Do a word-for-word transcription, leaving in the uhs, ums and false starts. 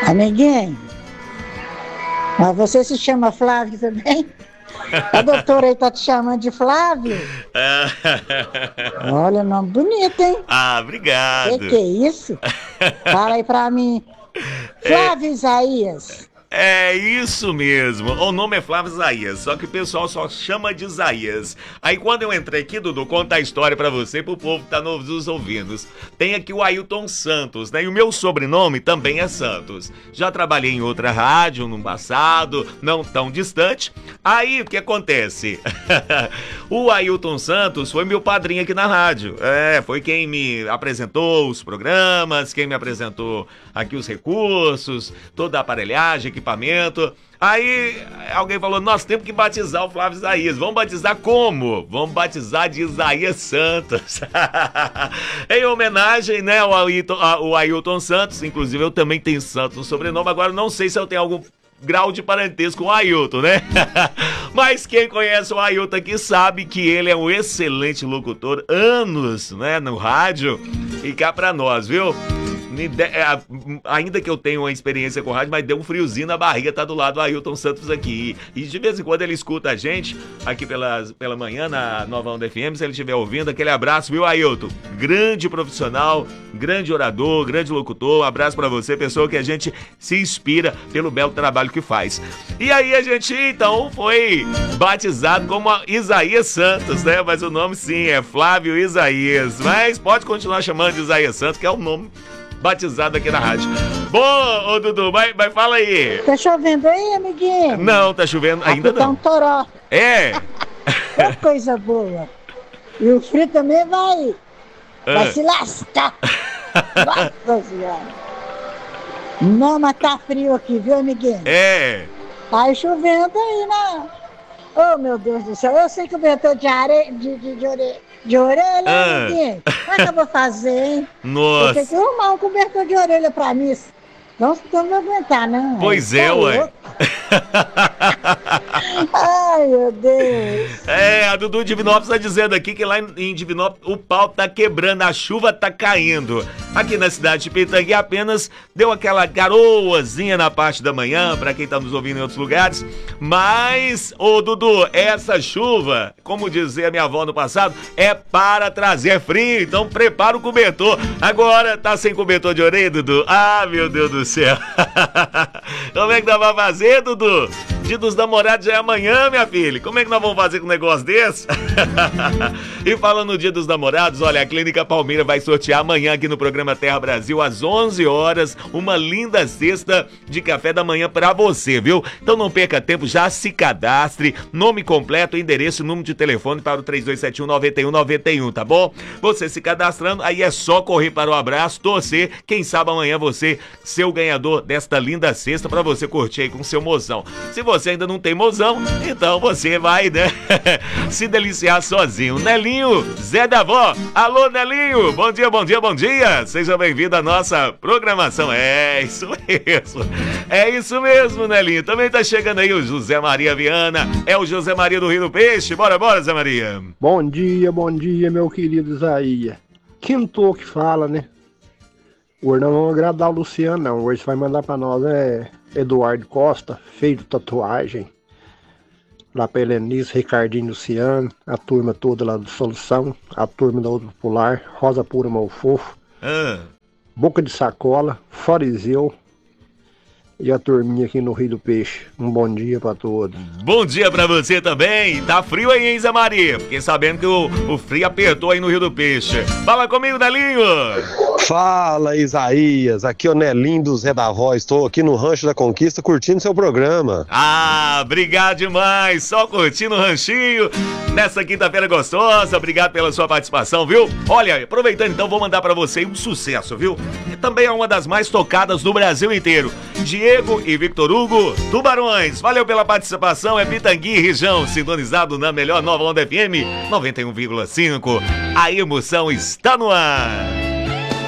Amiguinho, mas você se chama Flávio também? A doutora aí tá te chamando de Flávio? Olha, nome bonito, hein? Ah, obrigado. Que que é isso? Fala aí pra mim. Flávio é... Isaías. É isso mesmo, o nome é Flávio Isaías, só que o pessoal só chama de Isaías. Aí quando eu entrei aqui, Dudu, contar a história pra você, pro povo que tá nos ouvindo. Tem aqui o Ailton Santos, né? E o meu sobrenome também é Santos. Já trabalhei em outra rádio no passado, não tão distante. Aí o que acontece? O Ailton Santos foi meu padrinho aqui na rádio. É, foi quem me apresentou os programas, quem me apresentou aqui os recursos, toda a aparelhagem, equipamento. Aí alguém falou, nós temos que batizar o Flávio Isaías. Vamos batizar como? Vamos batizar de Isaías Santos. Em homenagem, né, ao Ailton, ao Ailton Santos. Inclusive eu também tenho Santos no sobrenome. Agora não sei se eu tenho algum grau de parentesco com o Ailton, né? Mas quem conhece o Ailton aqui sabe que ele é um excelente locutor, anos, né, no rádio. E cá pra nós, viu? Ainda que eu tenha uma experiência com rádio, mas deu um friozinho na barriga, tá do lado do Ailton Santos aqui. E de vez em quando ele escuta a gente aqui pela, pela manhã na Nova Onda F M, se ele estiver ouvindo, aquele abraço, viu, Ailton? Grande profissional, grande orador, grande locutor, um abraço pra você, pessoa que a gente se inspira pelo belo trabalho que faz. E aí a gente, então, foi batizado como Isaías Santos, né? Mas o nome, sim, é Flávio Isaías. Mas pode continuar chamando de Isaías Santos, que é o nome batizado aqui na rádio. Bom, ô Dudu, mas, mas fala aí. Tá chovendo aí, amiguinho? Não, tá chovendo ainda aqui não. Tá um toró. É? Que coisa boa. E o frio também vai, ah. vai se lascar. Nossa senhora. Não, mas tá frio aqui, viu, amiguinho? É. Tá chovendo aí, né? Oh, meu Deus do céu. Eu sei que o Bertão de areia, de, de, de orelha. De orelha, ah. amiguinho? Como é que eu vou fazer, hein? Nossa. Eu tenho que arrumar um cobertor de orelha pra mim. Não, não vou aguentar, não. Pois é, ué. Ai, meu Deus. É, a Dudu Divinópolis tá dizendo aqui que lá em Divinópolis o pau tá quebrando, a chuva tá caindo. Aqui na cidade de Pitangui apenas deu aquela garoazinha na parte da manhã, pra quem tá nos ouvindo em outros lugares. Mas, ô Dudu, essa chuva, como dizia a minha avó no passado, é para trazer frio, então prepara o cobertor. Agora, tá sem cobertor de orelha, Dudu? Ah, meu Deus do céu. Como é que nós vamos fazer, Dudu? Dia dos namorados já é amanhã, minha filha. Como é que nós vamos fazer com um negócio desse? E falando no Dia dos Namorados, olha, a Clínica Palmeira vai sortear amanhã aqui no programa Terra Brasil, às onze horas, uma linda cesta de café da manhã pra você, viu? Então não perca tempo, já se cadastre, nome completo, endereço, número de telefone para o três dois sete um, nove um nove um, tá bom? Você se cadastrando, aí é só correr para o abraço, torcer, quem sabe amanhã você ser o ganhador desta linda cesta pra você curtir aí com seu mozão. Se você ainda não tem mozão, então você vai, né, se deliciar sozinho. Nelinho, Zé da Vó, alô Nelinho, bom dia, bom dia, bom dia, seja bem-vindo à nossa programação. É isso mesmo, é isso mesmo, Nelinho. Também tá chegando aí o José Maria Viana, é o José Maria do Rio do Peixe. Bora, bora, Zé Maria. Bom dia, bom dia, meu querido Isaías. Quintou que fala, né? Hoje não vamos agradar o Luciano, não. Hoje vai mandar pra nós é Eduardo Costa, feito tatuagem. Lá pra Helenice, Ricardinho Luciano, a turma toda lá do Solução, a turma da Outra Popular, Rosa Pura Malfofo, ah. Boca de Sacola, Forizeu e a turminha aqui no Rio do Peixe. Um bom dia pra todos. Bom dia pra você também. Tá frio aí, hein, Zé Maria? Fiquei sabendo que o, o frio apertou aí no Rio do Peixe. Fala comigo, Nelinho. Fala, Isaías. Aqui é o Nelinho do Zé da Voz. Estou aqui no Rancho da Conquista curtindo seu programa. Ah, obrigado demais. Só curtindo o ranchinho nessa quinta-feira gostosa. Obrigado pela sua participação, viu? Olha, aproveitando então, vou mandar pra você um sucesso, viu? E também é uma das mais tocadas do Brasil inteiro. Diego e Victor Hugo, Tubarões. Valeu pela participação. É Pitangui e região, sintonizado na melhor Nova Onda F M noventa e um vírgula cinco. A emoção está no ar.